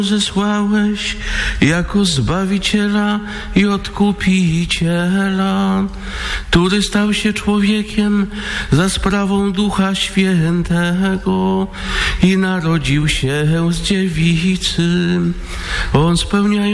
zesłałeś jako Zbawiciela i Odkupiciela, który stał się człowiekiem za sprawą Ducha Świętego i narodził się z dziewicy. On spełniając